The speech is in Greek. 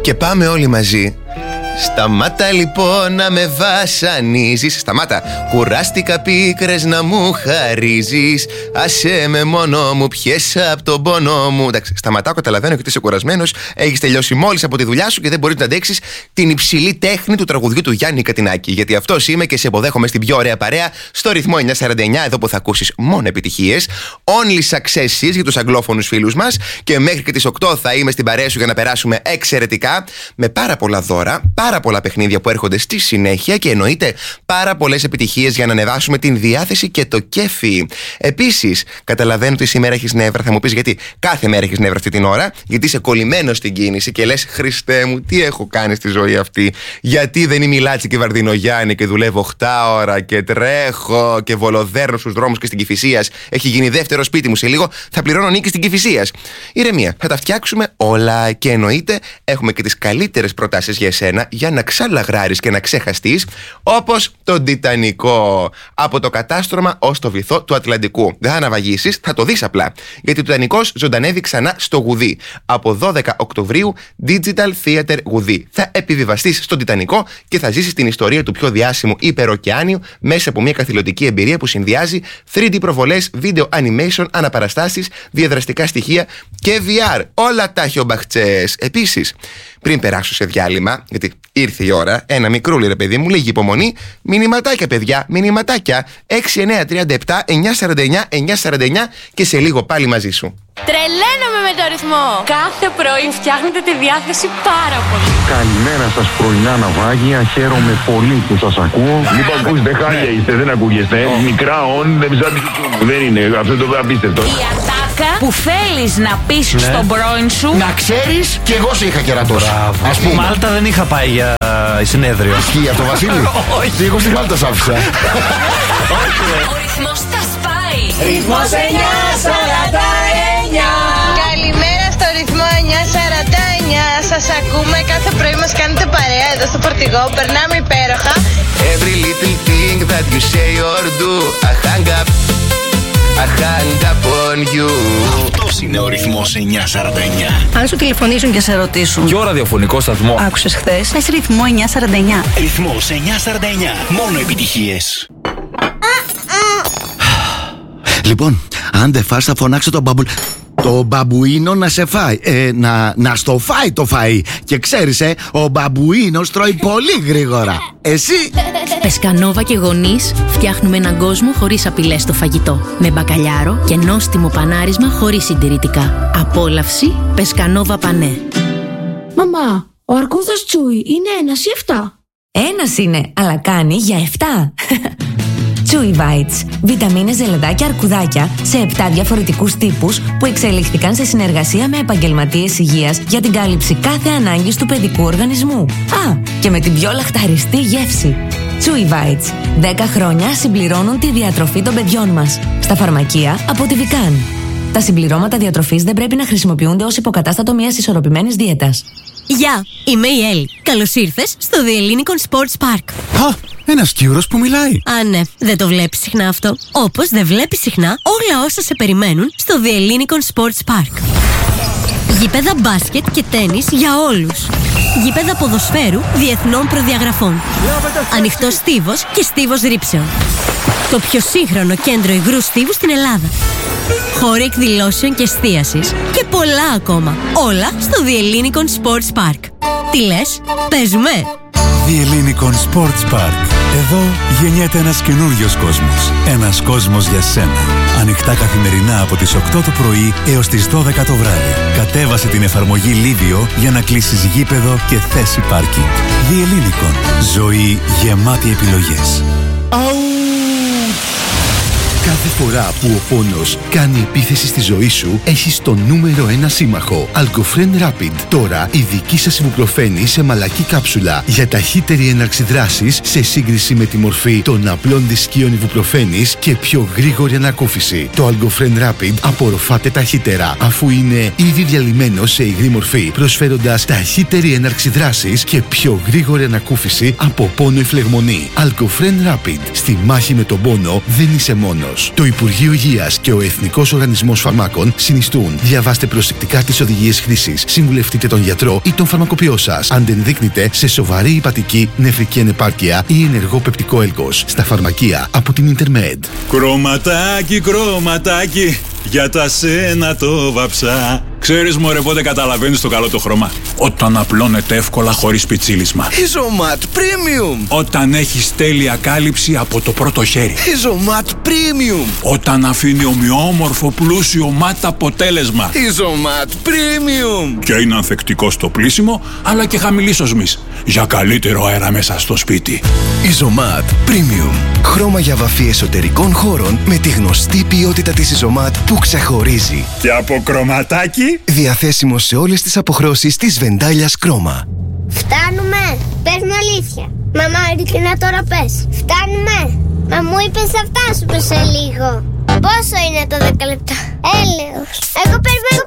και πάμε όλοι μαζί. Σταμάτα λοιπόν να με βασανίζεις. Σταμάτα, κουράστηκα πίκρες να μου χαρίζεις. Άσε με μόνο μου, πιέσα από τον πόνο μου. Εντάξει, σταματάω, καταλαβαίνω ότι είσαι κουρασμένος. Έχεις τελειώσει μόλις από τη δουλειά σου και δεν μπορείς να αντέξεις την υψηλή τέχνη του τραγουδιού του Γιάννη Κατινάκη. Γιατί αυτός είμαι και σε υποδέχομαι στην πιο ωραία παρέα στο ρυθμό 949, εδώ που θα ακούσεις μόνο επιτυχίες. Only successes για τους αγγλόφωνους φίλους μας. Και μέχρι και τις 8 θα είμαι στην παρέα σου για να περάσουμε εξαιρετικά με πάρα πολλά δώρα, πάρα πολλά παιχνίδια που έρχονται στη συνέχεια και εννοείται πάρα πολλές επιτυχίες για να ανεβάσουμε την διάθεση και το κέφι. Επίσης, καταλαβαίνω ότι σήμερα έχεις νεύρα. Θα μου πεις γιατί κάθε μέρα έχεις νεύρα αυτή την ώρα, γιατί είσαι κολλημένος στην κίνηση και λες, Χριστέ μου, τι έχω κάνει στη ζωή αυτή. Γιατί δεν είμαι η Λάτση και Βαρδινογιάννη και δουλεύω 8 ώρα και τρέχω και βολοδέρνω στους δρόμους και στην Κηφισίας. Έχει γίνει δεύτερο σπίτι μου. Σε λίγο θα πληρώνω νίκη στην Κηφισίας. Ηρεμία, θα τα φτιάξουμε όλα και εννοείται έχουμε και τις καλύτερες προτάσεις για εσένα για να ξαλαγράρεις και να ξεχαστείς, όπως τον Τιτανικό. Από το κατάστρωμα ως το βυθό του Ατλαντικού. Δεν θα αναβαγίσεις, θα το δεις απλά. Γιατί ο Τιτανικός ζωντανεύει ξανά στο Γουδί. Από 12 Οκτωβρίου, Digital Theater Γουδί. Θα επιβιβαστείς στον Τιτανικό και θα ζήσεις την ιστορία του πιο διάσημου υπεροκεάνιου μέσα από μια καθηλωτική εμπειρία που συνδυάζει 3D προβολές, video animation, αναπαραστάσεις, διαδραστικά στοιχεία και VR. Όλα τα έχει ο Μπαχτσές. Επίσης, πριν περάσω σε διάλειμμα, γιατί ήρθε η ώρα, ένα μικρούλι ρε παιδί μου, λίγη υπομονή. Μηνυματάκια, παιδιά, μηνυματάκια. 6937 949 949 και σε λίγο πάλι μαζί σου. Τρελαίνομαι με το ρυθμό! Κάθε πρωί φτιάχνετε τη διάθεση πάρα πολύ. Καλημέρα σας πρωινά ναυάγια, χαίρομαι πολύ που σας ακούω. Λοιπόν, ακούστε, χάλια είστε, δεν ακούγεστε. Μικρά όν, δεν είναι, αυτό το απίστευτο. Η ατάκα που θέλεις να πεις στον πρώην σου. Να ξέρεις, κι εγώ σε είχα κερατώσει. Ας πούμε. Μάλτα δεν είχα πάει για συνέδριο. Ισχύει αυτό, Βασίλη? Όχι. Εγώ στη Μάλτα σ' άφησα. Ο ρυθμός τα σπάει. Ρυθμός 949. Καλημέρα στο ρυθμό 949. Σας ακούμε, κάθε πρωί μας κάνετε παρέα εδώ στο φορτηγό. Περνάμε υπέροχα. Every little thing that you say or do, I hang up on you. Αυτός είναι ο ρυθμός 949. Αν σου τηλεφωνήσουν και σε ρωτήσουν Ποιο ραδιοφωνικό σταθμό άκουσες χθες, πες ρυθμό 949. Ρυθμός 949. Μόνο επιτυχίες. Λοιπόν, αν δεν φας θα φωνάξω τον το μπαμπουίνο να σε φάει. Να στο φάει το φαΐ. Και ξέρεις, ο μπαμπουίνος τρώει πολύ γρήγορα. Εσύ? Πεσκανόβα και γονείς φτιάχνουμε έναν κόσμο χωρίς απειλές στο φαγητό. Με μπακαλιάρο και νόστιμο πανάρισμα χωρίς συντηρητικά. Απόλαυση Πεσκανόβα Πανέ. Μαμά, ο αρκούδας Τσούι είναι 1 ή 7? 1 είναι, αλλά κάνει για 7. Chewy Bites. Βιταμίνες, ζελεδάκια, αρκουδάκια σε 7 διαφορετικούς τύπους που εξελίχθηκαν σε συνεργασία με επαγγελματίες υγείας για την κάλυψη κάθε ανάγκης του παιδικού οργανισμού. Α, και με την πιο λαχταριστή γεύση. Chewy Bites. 10 χρόνια συμπληρώνουν τη διατροφή των παιδιών μας. Στα φαρμακεία από τη Vican. Τα συμπληρώματα διατροφής δεν πρέπει να χρησιμοποιούνται ως υποκατάστατο μιας ισορροπημένης δίαιτας. Γεια, είμαι η Έλλη. Καλώς ήρθες στο The Ellinikon Sports Park. Α, ένας Κύρος που μιλάει. Α, ναι, δεν το βλέπεις συχνά αυτό. Όπως δεν βλέπεις συχνά όλα όσα σε περιμένουν στο The Ellinikon Sports Park. Γήπεδα μπάσκετ και τένις για όλους. Γήπεδα ποδοσφαίρου διεθνών προδιαγραφών. Ανοιχτός στίβος και στίβος ρύψεων. Το πιο σύγχρονο κέντρο υγρού στίβου στην Ελλάδα. Χώροι εκδηλώσεων και εστίασης και πολλά ακόμα. Όλα στο The Ellinikon Sports Park. Τι λες, παίζουμε? The Ellinikon Sports Park. Εδώ γεννιέται ένας καινούριος κόσμος. Ένας κόσμος για σένα. Ανοιχτά καθημερινά από τις 8 το πρωί έως τις 12 το βράδυ. Κατέβασε την εφαρμογή Livio για να κλείσεις γήπεδο και θέση πάρκινγκ. The Ellinikon. Ζωή γεμάτη επιλογές. Κάθε φορά που ο πόνος κάνει επίθεση στη ζωή σου, έχεις το νούμερο 1 σύμμαχο. Algofren Rapid. Τώρα η δική σας ιβουπροφένη σε μαλακή κάψουλα για ταχύτερη έναρξη δράσης σε σύγκριση με τη μορφή των απλών δισκίων ιβουπροφένης και πιο γρήγορη ανακούφιση. Το Algofren Rapid απορροφάται ταχύτερα αφού είναι ήδη διαλυμένο σε υγρή μορφή, προσφέροντας ταχύτερη έναρξη δράσης και πιο γρήγορη ανακούφιση από πόνο ή φλεγμονή. Algofren Rapid. Στη μάχη με τον πόνο δεν είσαι μόνος. τέλος. Το Υπουργείο Υγείας και ο Εθνικός Οργανισμός Φαρμάκων συνιστούν. Διαβάστε προσεκτικά τις οδηγίες χρήσης. Συμβουλευτείτε τον γιατρό ή τον φαρμακοποιό σας. Αν ενδείκνυται σε σοβαρή υπατική, νεφρική ανεπάρκεια ή ενεργό πεπτικό έλκος. Στα φαρμακεία από την Intermed. Κρωματάκι, κρωματάκι, για τα σένα το βαψά. Ξέρεις μωρέ πότε καταλαβαίνεις το καλό το χρώμα? Όταν απλώνεται εύκολα χωρίς πιτσίλισμα. Ιζωμάτ Premium. Όταν έχεις τέλεια κάλυψη από το πρώτο χέρι. Ιζωμάτ Premium. Όταν αφήνει ομοιόμορφο πλούσιο ματ αποτέλεσμα. Ιζωμάτ Premium. Και είναι ανθεκτικό στο πλύσιμο αλλά και χαμηλής οσμής. Για καλύτερο αέρα μέσα στο σπίτι. Ιζωμάτ Premium. Χρώμα για βαφή εσωτερικών χώρων με τη γνωστή ποιότητα της Ιζωμάτ που ξεχωρίζει. Και από κρωματάκι. Διαθέσιμο σε όλες τις αποχρώσεις της Βεντάλιας Κρόμα. Φτάνουμε! Πες μου αλήθεια. Μαμά, ειλικρινά τώρα πες. Φτάνουμε! Μα μου είπες θα φτάσουμε σε λίγο. Πόσο είναι το 10 λεπτά? Έλεος. Εγώ περιμένω